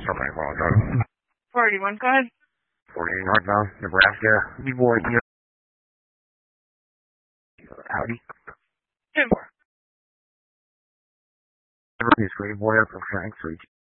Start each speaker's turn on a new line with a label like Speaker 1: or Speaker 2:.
Speaker 1: Something wrong.
Speaker 2: 41, go ahead.
Speaker 1: 48 northbound, Nebraska. B-boy, howdy.
Speaker 2: 10-4.
Speaker 1: He's Grey Boy up from Frank, 3